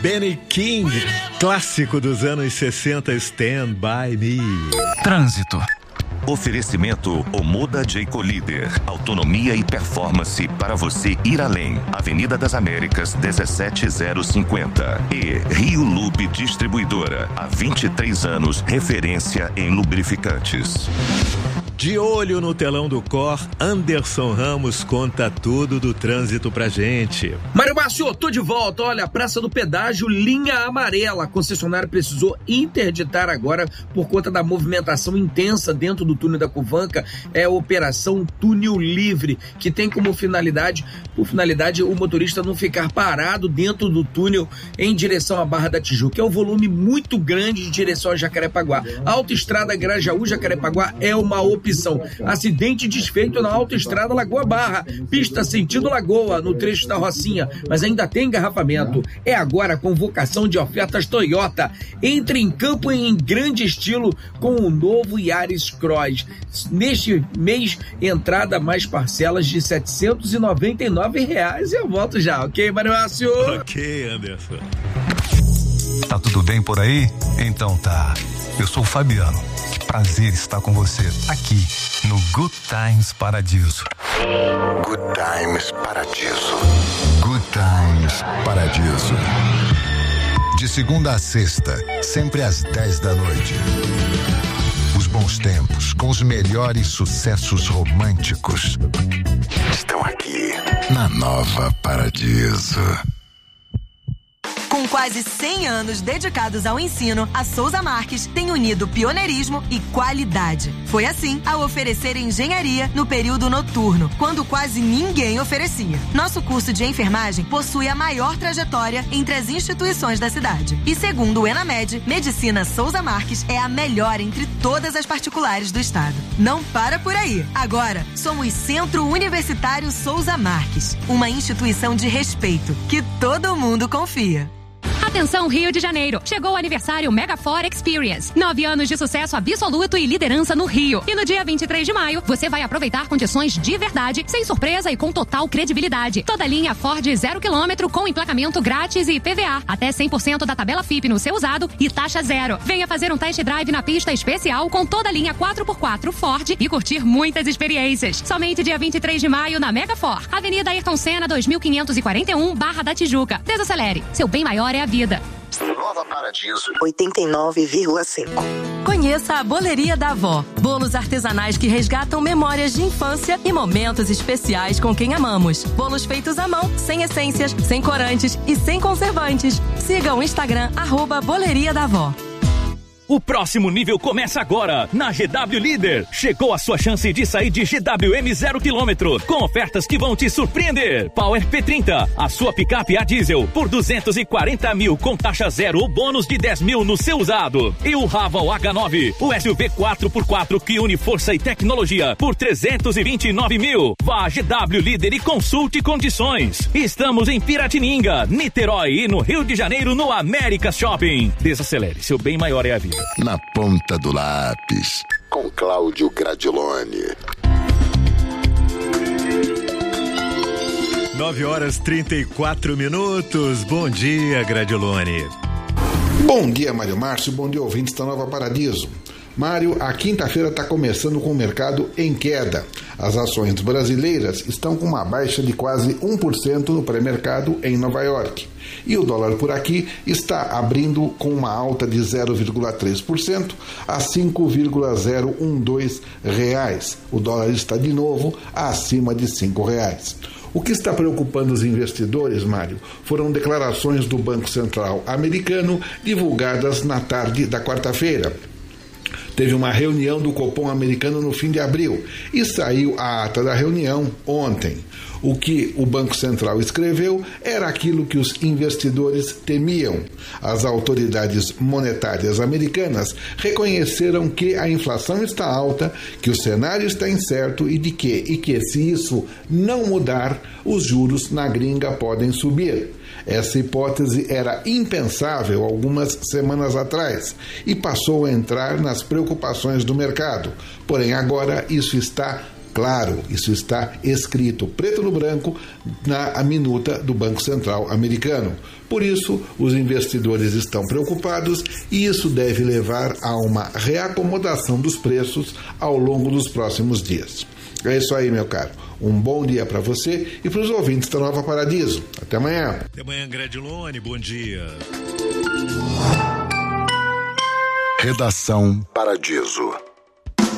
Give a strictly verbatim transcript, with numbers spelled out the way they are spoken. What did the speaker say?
Benny King, clássico dos anos sessenta, Stand By Me. Trânsito. Oferecimento Omoda Jayco Líder. Autonomia e performance para você ir além. Avenida das Américas, dezessete mil e cinquenta. E Rio Lube Distribuidora. Há vinte e três anos, referência em lubrificantes. De olho no telão do Cor, Anderson Ramos conta tudo do trânsito pra gente. Mário Márcio, tô de volta. Olha, a Praça do Pedágio, linha amarela. A concessionária precisou interditar agora por conta da movimentação intensa dentro do túnel da Cuvanca. É a Operação Túnel Livre, que tem como finalidade, por finalidade, o motorista não ficar parado dentro do túnel em direção à Barra da Tijuca. É um volume muito grande de direção a Jacarepaguá. A autoestrada Grajaú-Jacarepaguá é uma opção. Acidente desfeito na autoestrada Lagoa Barra, pista sentido Lagoa, no trecho da Rocinha, mas ainda tem engarrafamento. É agora a convocação de ofertas Toyota. Entre em campo em grande estilo com o novo Yaris Cross. Neste mês, entrada mais parcelas de setecentos e noventa e nove reais. E eu volto já, ok, Mário Márcio? Ok, Anderson. Tá tudo bem por aí? Então tá. Eu sou o Fabiano. Que prazer estar com você aqui no Good Times Paradiso. Good Times Paradiso. Good Times Paradiso. De segunda a sexta, sempre às dez da noite. Os bons tempos com os melhores sucessos românticos estão aqui na Nova Paradiso. Com quase cem anos dedicados ao ensino, a Souza Marques tem unido pioneirismo e qualidade. Foi assim ao oferecer engenharia no período noturno, quando quase ninguém oferecia. Nosso curso de enfermagem possui a maior trajetória entre as instituições da cidade. E segundo o Enamed, Medicina Souza Marques é a melhor entre todas as particulares do estado. Não para por aí. Agora, somos Centro Universitário Souza Marques, uma instituição de respeito que todo mundo confia. Atenção Rio de Janeiro, chegou o aniversário Mega For Experience. Nove anos de sucesso absoluto e liderança no Rio. E no dia vinte e três de maio, você vai aproveitar condições de verdade, sem surpresa e com total credibilidade. Toda linha Ford zero quilômetro com emplacamento grátis e I P V A. Até cem por cento da tabela F I P no seu usado e taxa zero. Venha fazer um test drive na pista especial com toda a linha quatro por quatro Ford e curtir muitas experiências. Somente dia vinte e três de maio na Mega For. Avenida Ayrton Senna dois mil quinhentos e quarenta e um, Barra da Tijuca. Desacelere. Seu bem maior é a vida. Nova Paradiso oitenta e nove vírgula cinco. Conheça a Boleria da Avó. Bolos artesanais que resgatam memórias de infância e momentos especiais com quem amamos. Bolos feitos à mão, sem essências, sem corantes e sem conservantes. Siga o Instagram, arroba Boleria da Avó. O próximo nível começa agora, na G W Líder. Chegou a sua chance de sair de G W M zero quilômetro, com ofertas que vão te surpreender. Power P trinta, a sua picape a diesel, por duzentos e quarenta mil, com taxa zero ou bônus de dez mil no seu usado. E o Raval H nove, o S U V quatro por quatro que une força e tecnologia, por trezentos e vinte e nove mil. Vá a G W Líder e consulte condições. Estamos em Piratininga, Niterói e no Rio de Janeiro, no América Shopping. Desacelere, seu bem maior é a vida. Na ponta do lápis, com Cláudio Gradiloni. nove horas e trinta e quatro minutos. Bom dia, Gradiloni. Bom dia, Mário Márcio. Bom dia, ouvintes da Nova Paradiso. Mário, a quinta-feira está começando com o mercado em queda. As ações brasileiras estão com uma baixa de quase um por cento no pré-mercado em Nova York. E o dólar por aqui está abrindo com uma alta de zero vírgula três por cento a cinco vírgula zero um dois reais. O dólar está de novo acima de cinco reais. O que está preocupando os investidores, Mário, foram declarações do Banco Central americano divulgadas na tarde da quarta-feira. Teve uma reunião do Copom americano no fim de abril e saiu a ata da reunião ontem. O que o Banco Central escreveu era aquilo que os investidores temiam. As autoridades monetárias americanas reconheceram que a inflação está alta, que o cenário está incerto e de que, e que se isso não mudar, os juros na gringa podem subir. Essa hipótese era impensável algumas semanas atrás e passou a entrar nas preocupações do mercado. Porém, agora isso está Claro, isso está escrito preto no branco na minuta do Banco Central americano. Por isso, os investidores estão preocupados e isso deve levar a uma reacomodação dos preços ao longo dos próximos dias. É isso aí, meu caro. Um bom dia para você e para os ouvintes da Nova Paradiso. Até amanhã. Até amanhã, Gradilone. Bom dia. Redação Paradiso.